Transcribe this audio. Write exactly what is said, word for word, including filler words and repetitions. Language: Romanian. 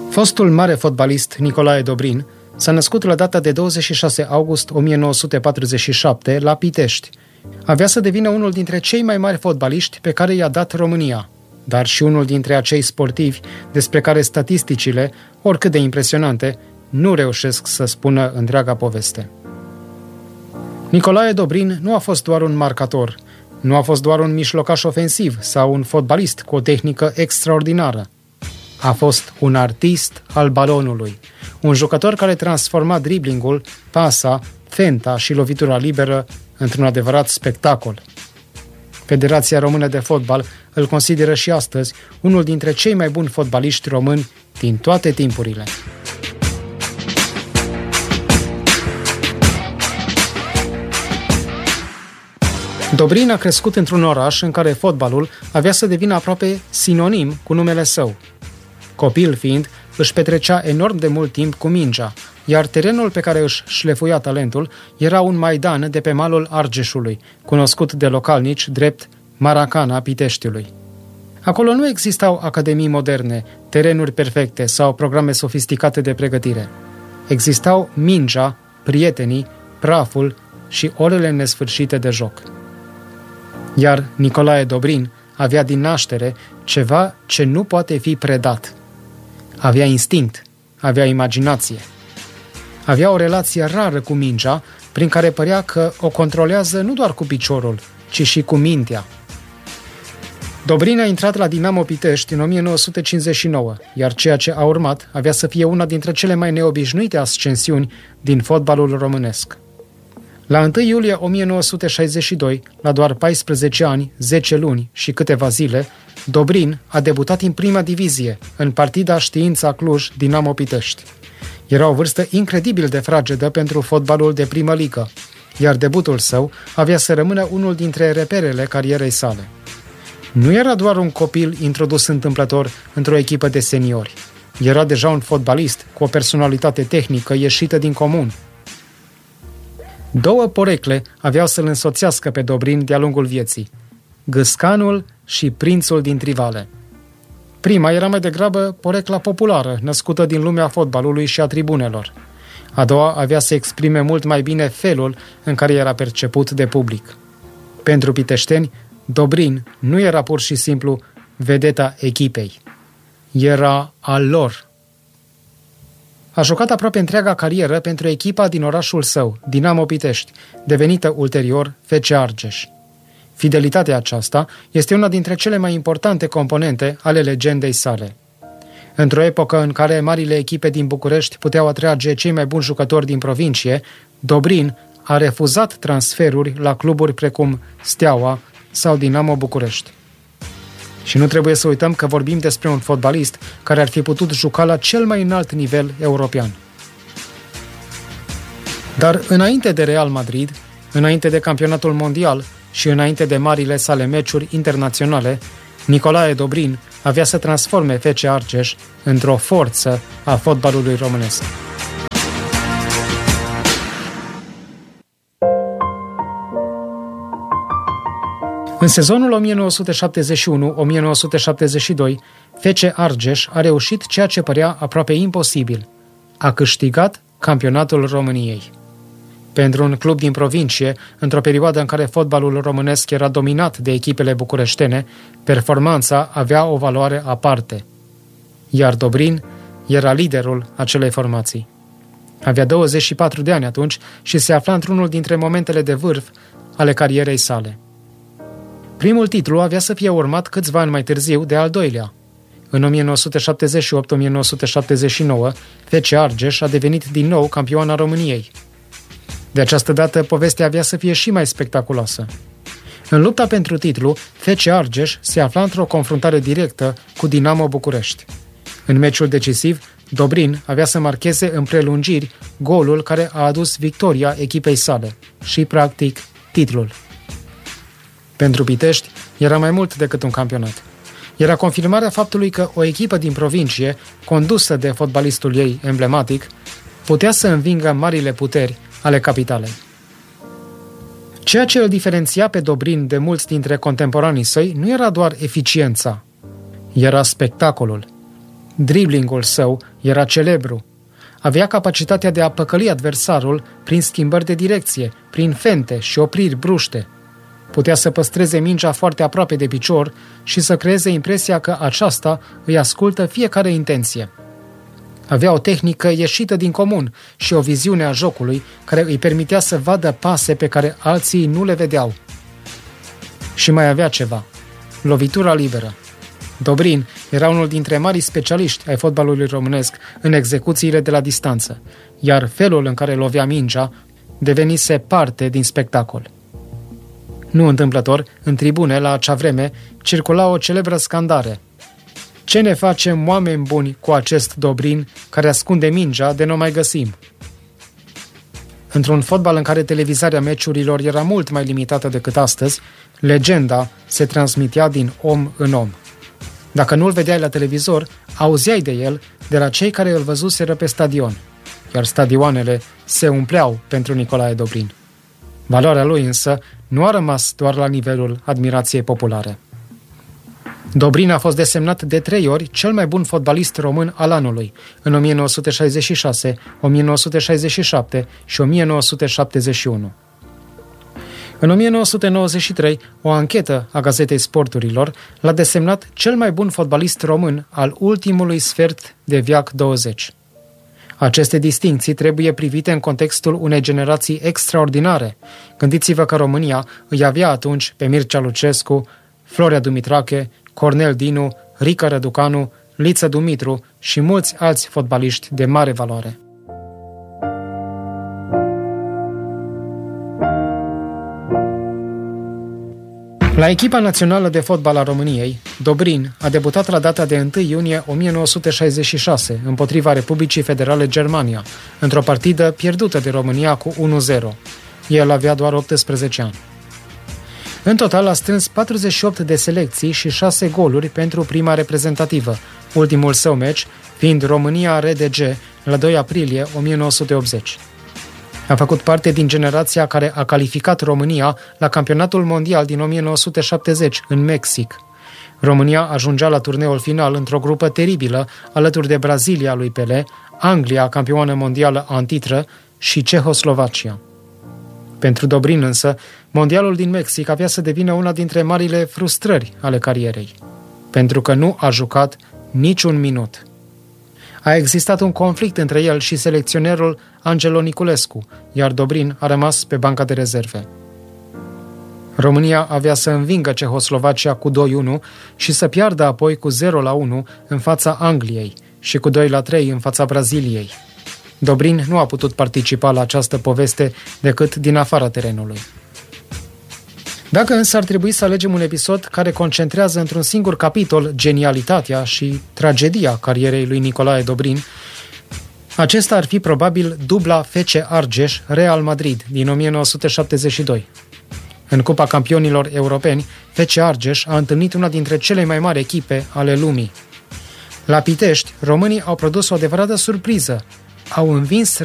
Fostul mare fotbalist Nicolae Dobrin s-a născut la data de douăzeci și șase august o mie nouă sute patruzeci și șapte la Pitești. Avea să devină unul dintre cei mai mari fotbaliști pe care i-a dat România, dar și unul dintre acei sportivi despre care statisticile, oricât de impresionante, nu reușesc să spună întreaga poveste. Nicolae Dobrin nu a fost doar un marcator, nu a fost doar un mijlocaș ofensiv sau un fotbalist cu o tehnică extraordinară. A fost un artist al balonului, un jucător care transforma driblingul, pasa, fenta și lovitura liberă într-un adevărat spectacol. Federația Română de Fotbal îl consideră și astăzi unul dintre cei mai buni fotbaliști români din toate timpurile. Dobrin a crescut într-un oraș în care fotbalul avea să devină aproape sinonim cu numele său. Copil fiind, își petrecea enorm de mult timp cu mingea, iar terenul pe care își șlefuia talentul era un maidan de pe malul Argeșului, cunoscut de localnici drept Maracana Piteștiului. Acolo nu existau academii moderne, terenuri perfecte sau programe sofisticate de pregătire. Existau mingea, prietenii, praful și orele nesfârșite de joc. Iar Nicolae Dobrin avea din naștere ceva ce nu poate fi predat. Avea instinct, avea imaginație. Avea o relație rară cu mingea, prin care părea că o controlează nu doar cu piciorul, ci și cu mintea. Dobrin a intrat la Dinamo Pitești în o mie nouă sute cincizeci și nouă, iar ceea ce a urmat avea să fie una dintre cele mai neobișnuite ascensiuni din fotbalul românesc. La întâi iulie o mie nouă sute șaizeci și doi, la doar paisprezece ani, zece luni și câteva zile, Dobrin a debutat în prima divizie, în partida Știința Cluj-Dinamo Pitești. Era o vârstă incredibil de fragedă pentru fotbalul de primă ligă, iar debutul său avea să rămână unul dintre reperele carierei sale. Nu era doar un copil introdus întâmplător într-o echipă de seniori. Era deja un fotbalist cu o personalitate tehnică ieșită din comun. Două porecle aveau să-l însoțească pe Dobrin de-a lungul vieții: Gâscanul și Prințul din Trivale. Prima era mai degrabă porecla populară, născută din lumea fotbalului și a tribunelor. A doua avea să exprime mult mai bine felul în care era perceput de public. Pentru piteșteni, Dobrin nu era pur și simplu vedeta echipei. Era al lor. A jucat aproape întreaga carieră pentru echipa din orașul său, Dinamo Pitești, devenită ulterior F C Argeș. Fidelitatea aceasta este una dintre cele mai importante componente ale legendei sale. Într-o epocă în care marile echipe din București puteau atrage cei mai buni jucători din provincie, Dobrin a refuzat transferuri la cluburi precum Steaua sau Dinamo București. Și nu trebuie să uităm că vorbim despre un fotbalist care ar fi putut juca la cel mai înalt nivel european. Dar înainte de Real Madrid, înainte de campionatul mondial și înainte de marile sale meciuri internaționale, Nicolae Dobrin avea să transforme F C Argeș într-o forță a fotbalului românesc. În sezonul o mie nouă sute șaptezeci și unu - o mie nouă sute șaptezeci și doi, F C Argeș a reușit ceea ce părea aproape imposibil. A câștigat campionatul României. Pentru un club din provincie, într-o perioadă în care fotbalul românesc era dominat de echipele bucureștene, performanța avea o valoare aparte. Iar Dobrin era liderul acelei formații. Avea douăzeci și patru de ani atunci și se afla într-unul dintre momentele de vârf ale carierei sale. Primul titlu avea să fie urmat câțiva ani mai târziu de al doilea. În o mie nouă sute șaptezeci și opt - o mie nouă sute șaptezeci și nouă, F C Argeș a devenit din nou campioana României. De această dată, povestea avea să fie și mai spectaculoasă. În lupta pentru titlu, F C Argeș se afla într-o confruntare directă cu Dinamo București. În meciul decisiv, Dobrin avea să marcheze în prelungiri golul care a adus victoria echipei sale și, practic, titlul. Pentru Pitești era mai mult decât un campionat. Era confirmarea faptului că o echipă din provincie, condusă de fotbalistul ei emblematic, putea să învingă marile puteri ale capitalei. Ceea ce îl diferenția pe Dobrin de mulți dintre contemporanii săi nu era doar eficiența, era spectacolul. Driblingul său Era celebru. Avea capacitatea de a păcăli adversarul prin schimbări de direcție, prin fente și opriri bruște. Putea să păstreze mingea foarte aproape de picior și să creeze impresia că aceasta îi ascultă fiecare intenție. Avea o tehnică ieșită din comun și o viziune a jocului care îi permitea să vadă pase pe care alții nu le vedeau. Și mai avea ceva: lovitura liberă. Dobrin era unul dintre marii specialiști ai fotbalului românesc în execuțiile de la distanță, iar felul în care lovea mingea devenise parte din spectacol. Nu întâmplător, în tribune, la acea vreme, circula o celebră scandare: ce ne facem, oameni buni, cu acest Dobrin care ascunde mingea de nu mai găsim? Într-un fotbal în care televizarea meciurilor era mult mai limitată decât astăzi, legenda se transmitea din om în om. Dacă nu-l vedeai la televizor, auzeai de el de la cei care îl văzuseră pe stadion, iar stadioanele se umpleau pentru Nicolae Dobrin. Valoarea lui însă nu a rămas doar la nivelul admirației populare. Dobrin a fost desemnat de trei ori cel mai bun fotbalist român al anului, în o mie nouă sute șaizeci și șase, o mie nouă sute șaizeci și șapte și o mie nouă sute șaptezeci și unu. În o mie nouă sute nouăzeci și trei, o anchetă a Gazetei Sporturilor l-a desemnat cel mai bun fotbalist român al ultimului sfert de veac douăzeci. Aceste distincții trebuie privite în contextul unei generații extraordinare. Gândiți-vă că România îi avea atunci pe Mircea Lucescu, Florea Dumitrache, Cornel Dinu, Rică Răducanu, Liță Dumitru și mulți alți fotbaliști de mare valoare. La echipa națională de fotbal a României, Dobrin a debutat la data de întâi iunie o mie nouă sute șaizeci și șase împotriva Republicii Federale Germania, într-o partidă pierdută de România cu unu zero. El avea doar optsprezece ani. În total a strâns patruzeci și opt de selecții și șase goluri pentru prima reprezentativă, ultimul său meci fiind România-R D G la doi aprilie o mie nouă sute optzeci. A făcut parte din generația care a calificat România la campionatul mondial din o mie nouă sute șaptezeci în Mexic. România ajungea la turneul final într-o grupă teribilă alături de Brazilia lui Pelé, Anglia, campioană mondială antitră, și Cehoslovacia. Pentru Dobrin însă, mondialul din Mexic avea să devină una dintre marile frustrări ale carierei, pentru că nu a jucat niciun minut. A existat un conflict între el și selecționerul Angelo Niculescu, iar Dobrin a rămas pe banca de rezerve. România avea să învingă Cehoslovacia cu doi unu și să piardă apoi cu zero la unu în fața Angliei și cu doi la trei în fața Braziliei. Dobrin nu a putut participa la această poveste decât din afara terenului. Dacă însă ar trebui să alegem un episod care concentrează într-un singur capitol genialitatea și tragedia carierei lui Nicolae Dobrin, acesta ar fi probabil dubla F C Argeș-Real Madrid din o mie nouă sute șaptezeci și doi. În Cupa Campionilor Europeni, F C Argeș a întâlnit una dintre cele mai mari echipe ale lumii. La Pitești, românii au produs o adevărată surpriză. Au învins